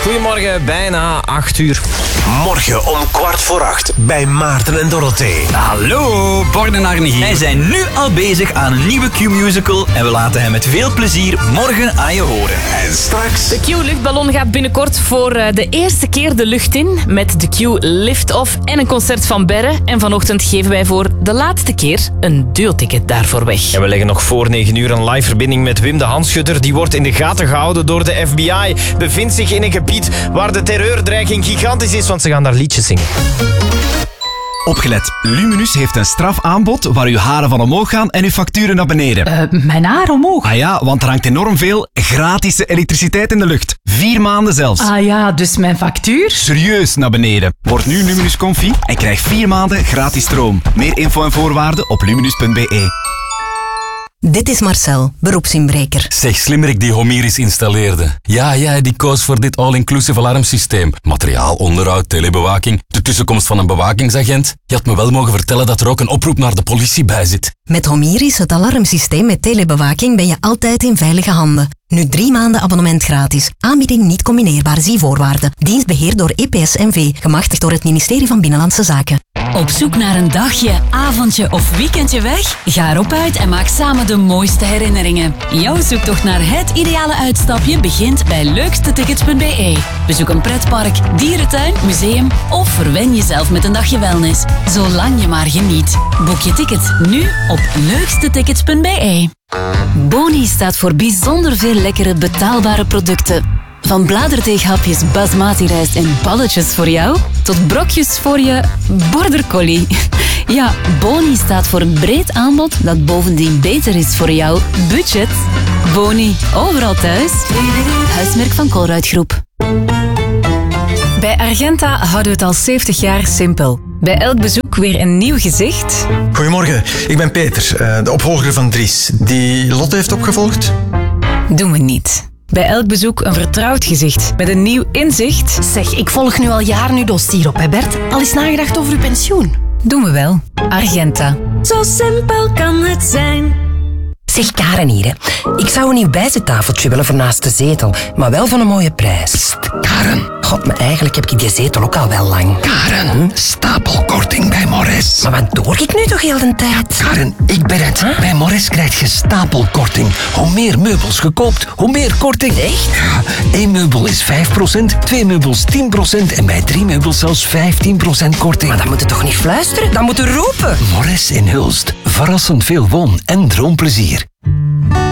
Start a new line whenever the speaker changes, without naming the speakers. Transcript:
Goedemorgen, bijna 8 uur.
Morgen om 7:15 bij Maarten en Dorothee.
Hallo, Bart en Arne hier. Wij zijn nu al bezig aan een nieuwe Q-musical en we laten hem met veel plezier morgen aan je horen.
En straks...
De Q-luchtballon gaat binnenkort voor de eerste keer de lucht in met de Q Lift-Off en een concert van Berre. En vanochtend geven wij voor de laatste keer een duo-ticket daarvoor weg.
En we leggen nog voor 9 uur een live verbinding met Wim de Handschutter. Die wordt in de gaten gehouden door de FBI. Bevindt zich in een gebied waar de terreurdreiging gigantisch is, want ze gaan daar liedjes zingen.
Opgelet, Luminus heeft een strafaanbod waar uw haren van omhoog gaan en uw facturen naar beneden.
Mijn haar omhoog?
Ah ja, want er hangt enorm veel gratis elektriciteit in de lucht. 4 maanden zelfs.
Ah ja, dus mijn factuur?
Serieus naar beneden. Word nu Luminus Comfy en krijg 4 maanden gratis stroom. Meer info en voorwaarden op luminus.be.
Dit is Marcel, beroepsinbreker.
Zeg, slimmerik die Homiris installeerde. Ja, die koos voor dit all-inclusive alarmsysteem. Materiaal, onderhoud, telebewaking, de tussenkomst van een bewakingsagent. Je had me wel mogen vertellen dat er ook een oproep naar de politie bij zit.
Met Homiris, het alarmsysteem met telebewaking, ben je altijd in veilige handen. Nu 3 maanden abonnement gratis. Aanbieding niet combineerbaar, zie voorwaarden. Dienst beheerd door EPS NV, gemachtigd door het ministerie van Binnenlandse Zaken.
Op zoek naar een dagje, avondje of weekendje weg? Ga erop uit en maak samen de mooiste herinneringen. Jouw zoektocht naar het ideale uitstapje begint bij leukstetickets.be. Bezoek een pretpark, dierentuin, museum of verwen jezelf met een dagje wellness. Zolang je maar geniet. Boek je ticket nu op leukstetickets.be. Boni staat voor bijzonder veel lekkere betaalbare producten. Van bladerdeeghapjes basmati rijst en balletjes voor jou, tot brokjes voor je border collie. Ja, Boni staat voor een breed aanbod dat bovendien beter is voor jouw budget. Boni, overal thuis. Huismerk van Colruyt Groep.
Bij Argenta houden we het al 70 jaar simpel. Bij elk bezoek weer een nieuw gezicht.
Goedemorgen, ik ben Peter, de opvolger van Dries. Die Lotte heeft opgevolgd?
Doen we niet. Bij elk bezoek een vertrouwd gezicht met een nieuw inzicht.
Zeg, ik volg nu al jaren uw dossier op, hè Bert? Al eens nagedacht over uw pensioen?
Doen we wel. Argenta.
Zo simpel kan het zijn.
Zeg, Karen hier, hè. Ik zou een nieuw bijzettafeltje willen voor naast de zetel, maar wel van een mooie prijs.
Psst, Karen.
God, maar eigenlijk heb ik die zetel ook al wel lang.
Karen, stapelkorting bij Morris.
Maar wat doe ik nu toch heel de tijd?
Karen, ik ben het. Huh? Bij Morris krijg je stapelkorting. Hoe meer meubels gekoopt, hoe meer korting.
Echt?
Ja, 1 meubel is 5%, 2 meubels 10% en bij 3 meubels zelfs 15% korting.
Maar dan moet je toch niet fluisteren? Dan moet je roepen.
Morris in Hulst. Verrassend veel woon- en droomplezier.